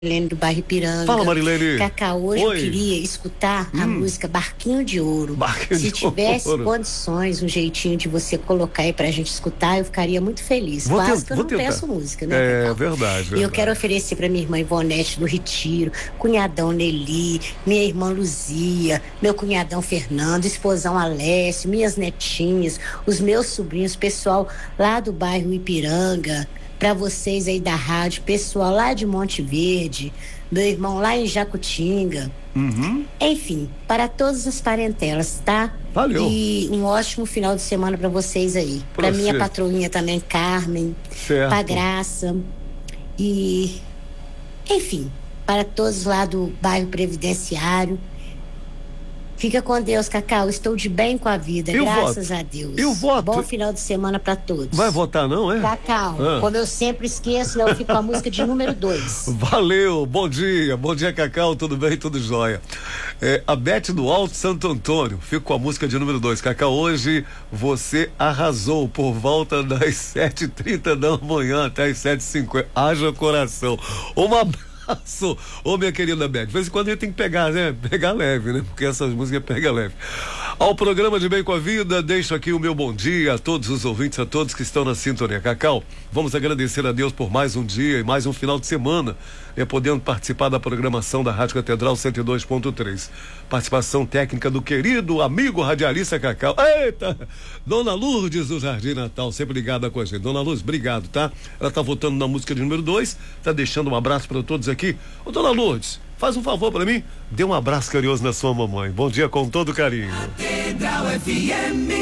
Marilene do bairro Ipiranga. Fala, Marilene. Cacá, hoje Oi. eu queria escutar a música Barquinho de Ouro. Barquinho Se de tivesse Ouro. condições, um jeitinho de você colocar aí pra gente escutar, eu ficaria muito feliz. Quase que eu não peço música, né, É Cacá? verdade. E eu quero oferecer pra minha irmã Ivonete do Retiro, cunhadão Nelly, minha irmã Luzia, meu cunhadão Fernando, esposão Alessio, minhas netinhas, os meus sobrinhos, pessoal lá do bairro Ipiranga, para vocês aí da rádio, pessoal lá de Monte Verde, meu irmão lá em Jacutinga. Enfim, para todas as parentelas, tá? Valeu. E um ótimo final de semana para vocês aí. Pra Para minha você. patroinha também, Carmen. Certo. Pra Graça. E, enfim, para todos lá do bairro Previdenciário. Fica com Deus, Cacau. Estou de bem com a vida, Eu graças voto. a Deus. Eu voto. Bom final de semana para todos. Vai votar não, é? Cacau, como eu sempre esqueço, eu fico com a música de número 2. Valeu, bom dia Cacau, tudo bem, tudo jóia. A Beth do Alto Santo Antônio, fico com a música de número 2. Cacau, hoje você arrasou por volta das 7h30 da manhã até as 7h50, haja coração. Uma abraço, ô minha querida Beth, de vez em quando a gente tem que pegar, né? Pegar leve, né? Porque essas músicas pegam leve. Ao programa de Bem com a Vida, deixo aqui o meu bom dia a todos os ouvintes, a todos que estão na sintonia. Cacau, vamos agradecer a Deus por mais um dia e mais um final de semana, podendo participar da programação da Rádio Catedral 102.3. Participação técnica do querido amigo radialista Cacau. Eita! Dona Lourdes do Jardim Natal, sempre ligada com a gente. Dona Lourdes, obrigado, tá? Ela tá votando na música de número 2, tá deixando um abraço para todos aqui. Ô, Dona Lourdes, faz um favor para mim, dê um abraço carinhoso na sua mamãe. Bom dia com todo carinho. Catedral FM.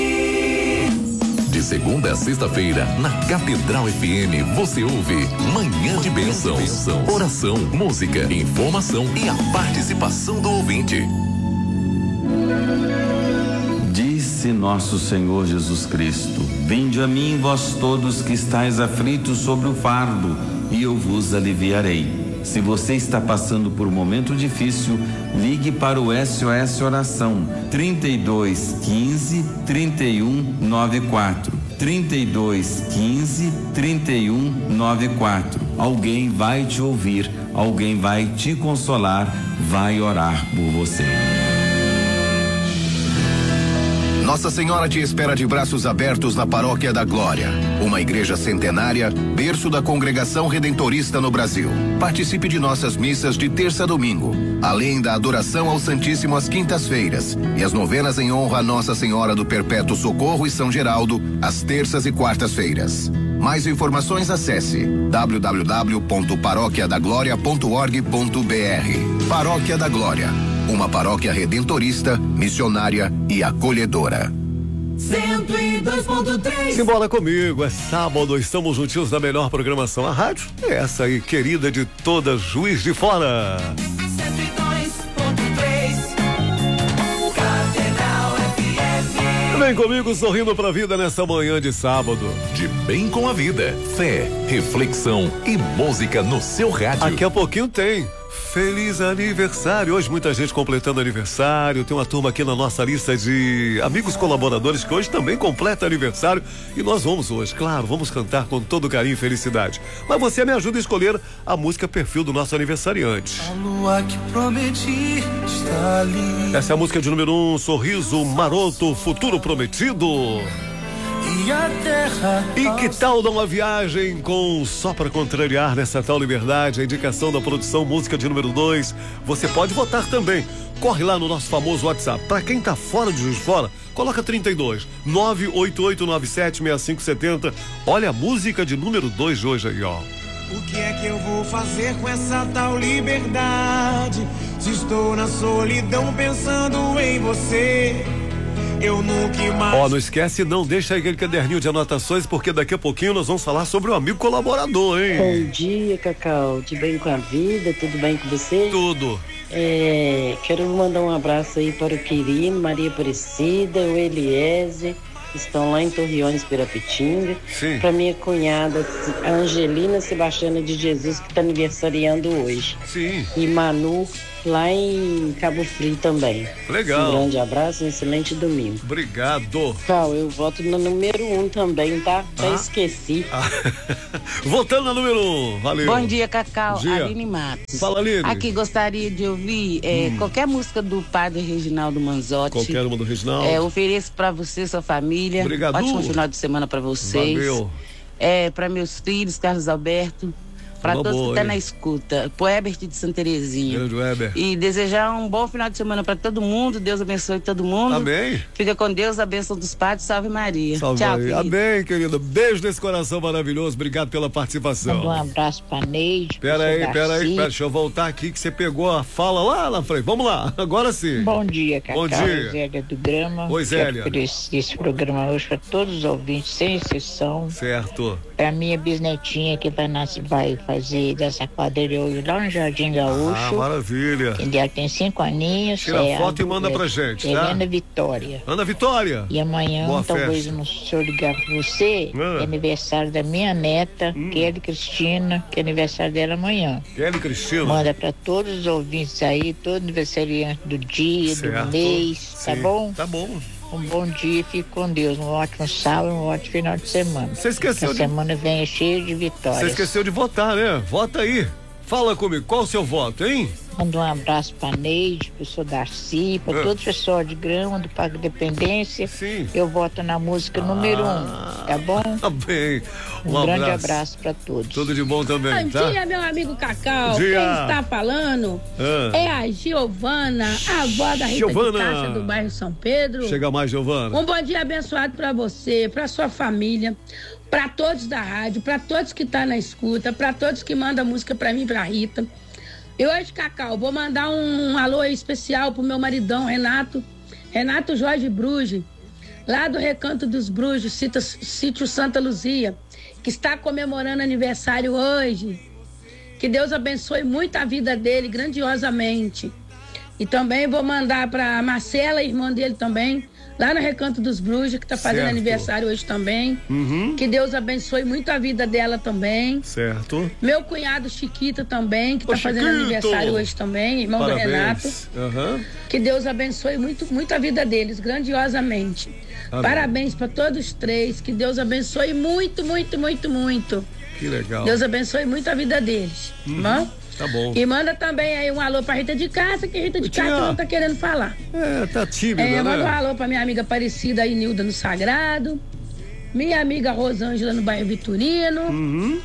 De segunda a sexta-feira, na Catedral FM, você ouve Manhã de Bênção, oração, música, informação e a participação do ouvinte. Disse nosso Senhor Jesus Cristo: vinde a mim, vós todos que estáis aflitos sobre o fardo, e eu vos aliviarei. Se você está passando por um momento difícil, ligue para o SOS Oração 32 15 31 94. 32 15 31 94. Alguém vai te ouvir, alguém vai te consolar, vai orar por você. Nossa Senhora te espera de braços abertos na Paróquia da Glória, uma igreja centenária, berço da Congregação Redentorista no Brasil. Participe de nossas missas de terça a domingo, além da adoração ao Santíssimo às quintas-feiras e as novenas em honra a Nossa Senhora do Perpétuo Socorro e São Geraldo, às terças e quartas-feiras. Mais informações, acesse www.paroquiadagloria.org.br. Paróquia da Glória, uma paróquia redentorista, missionária e acolhedora. 102.3. Simbora comigo, é sábado, estamos juntinhos na melhor programação. A rádio é essa aí, querida de toda Juiz de Fora. 102.3. Catedral FM. Vem comigo, sorrindo pra vida nessa manhã de sábado. De bem com a vida, fé, reflexão e música no seu rádio. Daqui a pouquinho tem feliz aniversário. Hoje muita gente completando aniversário. Tem uma turma aqui na nossa lista de amigos colaboradores que hoje também completa aniversário. E nós vamos hoje, claro, vamos cantar com todo carinho e felicidade. Mas você me ajuda a escolher a música perfil do nosso aniversariante. A lua que prometi está ali. Essa é a música de número 1, Sorriso Maroto, Futuro Prometido. E a terra. E que tal dar uma viagem com Só Pra Contrariar nessa tal liberdade? A indicação da produção, música de número 2. Você pode votar também. Corre lá no nosso famoso WhatsApp. Pra quem tá fora de Juiz de Fora, coloca 32 988976570. Olha a música de número 2 de hoje aí, ó. O que é que eu vou fazer com essa tal liberdade? Se estou na solidão pensando em você, eu nunca imagino. Ó, não esquece, não deixa aí aquele caderninho de anotações, porque daqui a pouquinho nós vamos falar sobre o amigo colaborador, hein? Bom dia, Cacau. De bem com a vida? Tudo bem com você? Tudo. Quero mandar um abraço aí para o Quirino, Maria Aparecida, o Eliese, que estão lá em Torreões, Pirapitinga. Sim. Para minha cunhada, a Angelina Sebastiana de Jesus, que está aniversariando hoje. Sim. E Manu, lá em Cabo Frio também. Legal. Um grande abraço, um excelente domingo. Obrigado. Cal, eu voto no número 1 também, tá? Até esqueci. Votando na número 1. Valeu. Bom dia, Cacau. Bom dia. Aline Matos. Fala, Aline. Aqui gostaria de ouvir qualquer música do padre Reginaldo Manzotti. Qualquer uma do Reginaldo. Ofereço pra você e sua família. Obrigado. Ótimo final de semana pra vocês. Valeu. Pra meus filhos, Carlos Alberto. Pra Uma todos boa, que estão hein? na escuta. Pro Herbert de Santa Terezinha. Grande Weber. E desejar um bom final de semana pra todo mundo. Deus abençoe todo mundo. Amém. Fica com Deus, a bênção dos padres. Salve Maria. Salve Tchau, Maria. querido. Amém, querido. Beijo nesse coração maravilhoso. Obrigado pela participação. Manda um abraço pra Neide. Pera aí, deixa eu voltar aqui que você pegou a fala lá na frente. Vamos lá, agora sim. Bom dia, Cacau. Bom dia. Zélia do Grama. Oi, Zélia. Quero oferecer esse programa hoje para todos os ouvintes, sem exceção. Certo. Pra minha bisnetinha que vai fazer dessa quadrilha hoje lá no Jardim Gaúcho. Ah, maravilha. Entendeu? Ela tem 5 aninhos. Tira a foto e manda pra gente, tá? Helena Vitória. Ana Vitória. E amanhã, Boa talvez festa. se eu ligar pra você, é aniversário da minha neta, Kelly Cristina, que é aniversário dela amanhã. Kelly Cristina. Manda pra todos os ouvintes aí, todo aniversariante do dia, Certo. do mês, tá Sim. bom? Tá bom. Um bom dia, fique com Deus, um ótimo sábado, um ótimo final de semana. Você esqueceu A de... semana vem cheia de vitórias. Você esqueceu de votar, né? Vota aí. Fala comigo, qual o seu voto, hein? Manda um abraço pra Neide, pro seu Darcy, pra todo o pessoal de Grama, do Parque Independência. Sim. Eu voto na música número 1, tá bom? Tá bem. Um grande abraço pra todos. Tudo de bom também, Bom tá? dia, meu amigo Cacau. Bom dia. Quem está falando é a Giovana, a avó da Rita Giovana. de Cássia do bairro São Pedro. Chega mais, Giovana. Um bom dia abençoado pra você, pra sua família, pra todos da rádio, pra todos que tá na escuta, pra todos que mandam música pra mim e pra Rita. E hoje, Cacau, vou mandar um alô especial pro meu maridão, Renato Jorge Bruges, lá do Recanto dos Bruges, sítio Santa Luzia, que está comemorando aniversário hoje. Que Deus abençoe muito a vida dele, grandiosamente. E também vou mandar para Marcela, irmã dele também, lá no Recanto dos Bruges, que está fazendo Certo. aniversário hoje também. Uhum. Que Deus abençoe muito a vida dela também. Certo. Meu cunhado Chiquita também, que Ô, está fazendo Chiquito! aniversário hoje também, irmão do Renato. Parabéns. Aham. Que Deus abençoe muito, muito a vida deles, grandiosamente. Amém. Parabéns para todos os três. Que Deus abençoe muito, muito, muito, muito. Que legal. Deus abençoe muito a vida deles. Tá bom? Tá bom. E manda também aí um alô pra Rita de Cássia, que Rita de Cássia não tá querendo falar. Tá tímida, Manda um né? alô pra minha amiga Aparecida aí, Nilda, no Sagrado. Minha amiga Rosângela, no bairro Vitorino. Uhum.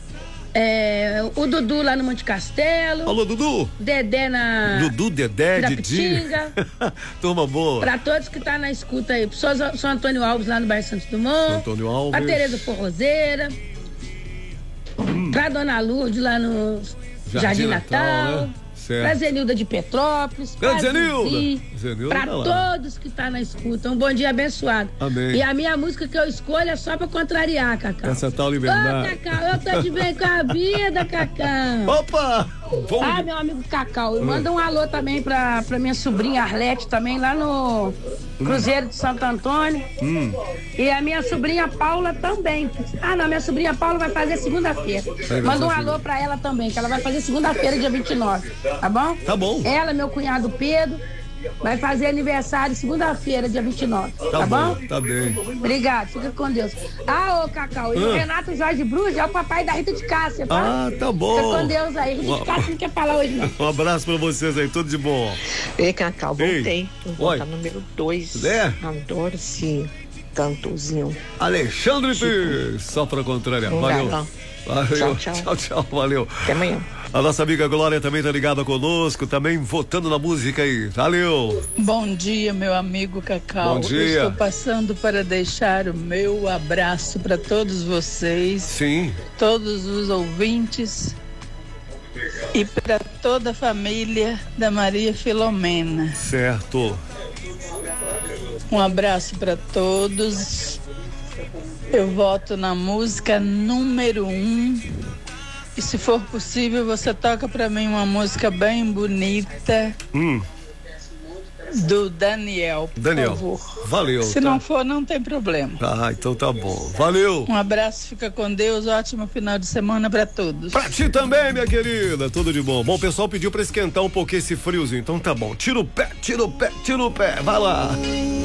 O Dudu lá no Monte Castelo. Alô, Dudu. Dedé na... Dudu, Dedé, Didi. Pirapitinga. Turma boa. Pra todos que tá na escuta aí. Pro São Antônio Alves lá no bairro Santos Dumont. São Antônio Alves. Pra Tereza Forrozeira. Pra Dona Lourdes lá no Jardim Natal. né? Certo. Pra Zenilda de Petrópolis. Grande pra Zenilda. Zizi, Zenilda pra tá lá. todos que tá na escuta. Um bom dia abençoado. Amém. E a minha música que eu escolho é só pra contrariar, Cacau. Essa tal Ô, liberdade. Cacau, eu tô de bem com a vida, Cacau. Opa! Bom Ah, dia. meu amigo Cacau, manda um alô também pra minha sobrinha Arlete também, lá no Cruzeiro de Santo Antônio. E a minha sobrinha Paula também. Ah, não, minha sobrinha Paula vai fazer segunda-feira. Manda um alô pra ela também, que ela vai fazer segunda-feira, dia 29. Tá bom? Tá bom. Ela, meu cunhado Pedro, vai fazer aniversário segunda-feira, dia 29. Tá bom? Tá bem. Obrigado, fica com Deus. Ah, ô Cacau, e o Renato Jorge Bruges é o papai da Rita de Cássia, tá? Ah, tá bom. Fica com Deus aí. Rita de Cássia não quer falar hoje, não. Um abraço pra vocês aí, tudo de bom. Ei, Cacau, voltei. Vou Oi. botar número 2. É? Adoro esse cantozinho. Alexandre Pires, só pra contrariar. Um Valeu. gatão. Valeu. Tchau, Tchau, tchau. Valeu. Até amanhã. A nossa amiga Glória também tá ligada conosco, também votando na música aí. Valeu. Bom dia, meu amigo Cacau. Bom dia. Eu estou passando para deixar o meu abraço para todos vocês. Sim. Todos os ouvintes e para toda a família da Maria Filomena. Certo. Um abraço para todos. Eu voto na música número 1. E se for possível, você toca para mim uma música bem bonita. do Daniel, por favor. Valeu. Se não for, não tem problema. Ah, então tá bom. Valeu. Um abraço, fica com Deus, ótimo final de semana pra todos. Pra ti também, minha querida, tudo de bom. Bom, o pessoal pediu pra esquentar um pouquinho esse friozinho, então tá bom. Tira o pé, vai lá.